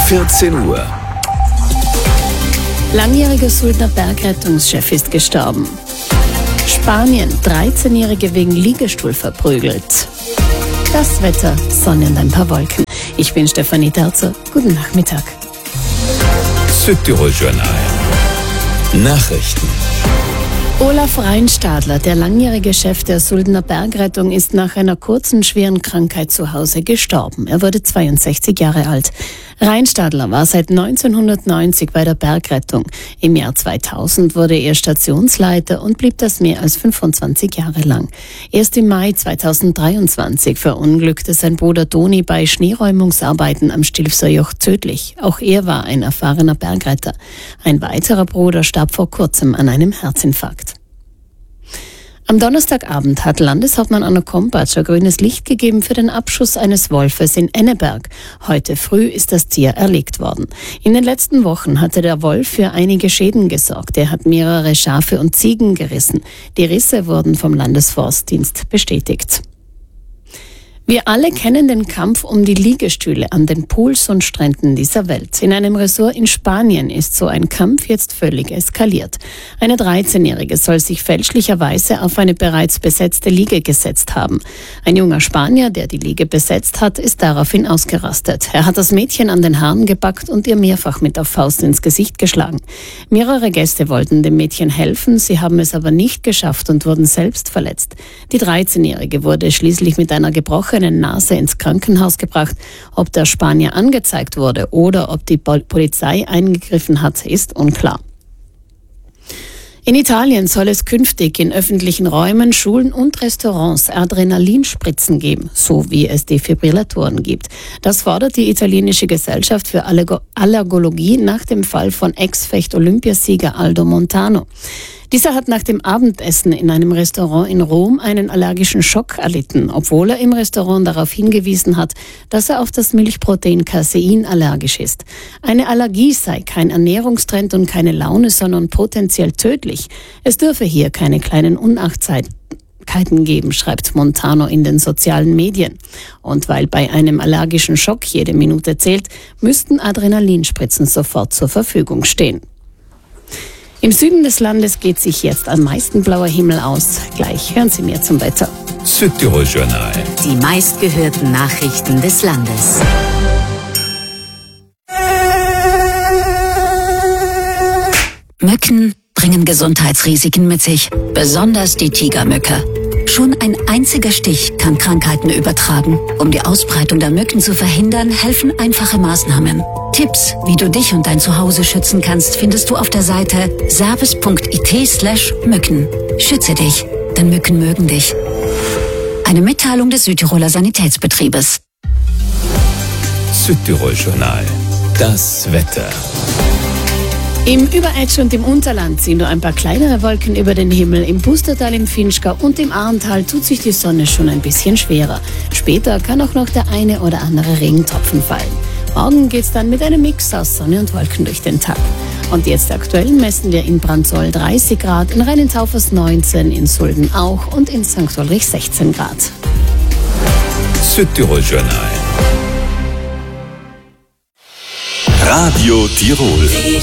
14 Uhr. Langjähriger Suldner Bergrettungschef ist gestorben. Spanien, 13-Jährige wegen Liegestuhl verprügelt. Das Wetter, Sonne und ein paar Wolken. Ich bin Stefanie Terzer. Guten Nachmittag. Südtirol Journal. Nachrichten. Olaf Reinstadler, der langjährige Chef der Suldner Bergrettung, ist nach einer kurzen, schweren Krankheit zu Hause gestorben. Er wurde 62 Jahre alt. Reinstadler war seit 1990 bei der Bergrettung. Im Jahr 2000 wurde er Stationsleiter und blieb das mehr als 25 Jahre lang. Erst im Mai 2023 verunglückte sein Bruder Toni bei Schneeräumungsarbeiten am Stilfser Joch tödlich. Auch er war ein erfahrener Bergretter. Ein weiterer Bruder starb vor kurzem an einem Herzinfarkt. Am Donnerstagabend hat Landeshauptmann Anna Kompatscher grünes Licht gegeben für den Abschuss eines Wolfes in Enneberg. Heute früh ist das Tier erlegt worden. In den letzten Wochen hatte der Wolf für einige Schäden gesorgt. Er hat mehrere Schafe und Ziegen gerissen. Die Risse wurden vom Landesforstdienst bestätigt. Wir alle kennen den Kampf um die Liegestühle an den Pools und Stränden dieser Welt. In einem Resort in Spanien ist so ein Kampf jetzt völlig eskaliert. Eine 13-Jährige soll sich fälschlicherweise auf eine bereits besetzte Liege gesetzt haben. Ein junger Spanier, der die Liege besetzt hat, ist daraufhin ausgerastet. Er hat das Mädchen an den Haaren gepackt und ihr mehrfach mit der Faust ins Gesicht geschlagen. Mehrere Gäste wollten dem Mädchen helfen, sie haben es aber nicht geschafft und wurden selbst verletzt. Die 13-Jährige wurde schließlich mit einer gebrochenen Nase ins Krankenhaus gebracht. Ob der Spanier angezeigt wurde oder ob die Polizei eingegriffen hat, ist unklar. In Italien soll es künftig in öffentlichen Räumen, Schulen und Restaurants Adrenalinspritzen geben, so wie es Defibrillatoren gibt. Das fordert die italienische Gesellschaft für Allergologie nach dem Fall von Ex-Fecht-Olympiasieger Aldo Montano. Dieser hat nach dem Abendessen in einem Restaurant in Rom einen allergischen Schock erlitten, obwohl er im Restaurant darauf hingewiesen hat, dass er auf das Milchprotein Casein allergisch ist. Eine Allergie sei kein Ernährungstrend und keine Laune, sondern potenziell tödlich. Es dürfe hier keine kleinen Unachtsamkeiten geben, schreibt Montano in den sozialen Medien. Und weil bei einem allergischen Schock jede Minute zählt, müssten Adrenalinspritzen sofort zur Verfügung stehen. Im Süden des Landes geht sich jetzt am meisten blauer Himmel aus. Gleich hören Sie mehr zum Wetter. Südtirol Journal. Die meistgehörten Nachrichten des Landes. Mücken bringen Gesundheitsrisiken mit sich, besonders die Tigermücke. Schon ein einziger Stich kann Krankheiten übertragen. Um die Ausbreitung der Mücken zu verhindern, helfen einfache Maßnahmen. Tipps, wie du dich und dein Zuhause schützen kannst, findest du auf der Seite service.it/Mücken. Schütze dich, denn Mücken mögen dich. Eine Mitteilung des Südtiroler Sanitätsbetriebes. Südtirol Journal. Das Wetter. Im Überetsch und im Unterland ziehen nur ein paar kleinere Wolken über den Himmel. Im Pustertal, im Vinschgau und im Ahrntal tut sich die Sonne schon ein bisschen schwerer. Später kann auch noch der eine oder andere Regentropfen fallen. Morgen geht's dann mit einem Mix aus Sonne und Wolken durch den Tag. Und jetzt aktuell messen wir in Brandsoll 30 Grad, in Rhein-Taufers 19, in Sulden auch und in St. Ulrich 16 Grad. Südtirol Journal. Radio Tirol.